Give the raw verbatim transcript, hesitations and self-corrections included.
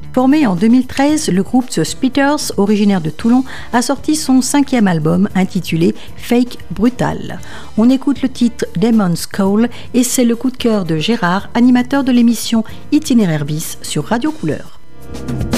Formé en deux mille treize, le groupe The Spitters, originaire de Toulon, a sorti son cinquième album intitulé Fake Brutal. On écoute le titre Demon's Call et c'est le coup de cœur de Gérard, animateur de l'émission Itinéraire bis sur Radio Couleur.